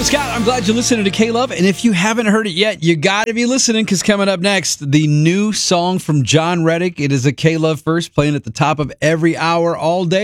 Scott. I'm glad you're listening to K-Love. And if you haven't heard it yet, you got to be listening because coming up next, the new song from John Reddick. It is a K-Love first, playing at the top of every hour all day.